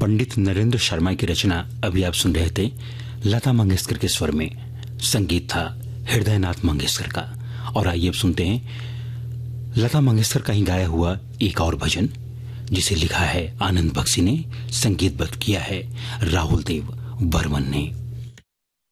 पंडित नरेंद्र शर्मा की रचना अभी आप सुन रहे थे। लता मंगेशकर के स्वर में संगीत था हृदयनाथ मंगेशकर का। और आइए अब सुनते हैं लता मंगेशकर का ही गाया हुआ एक और भजन, जिसे लिखा है आनंद बख्शी ने, संगीतबद्ध किया है राहुल देव बर्मन ने।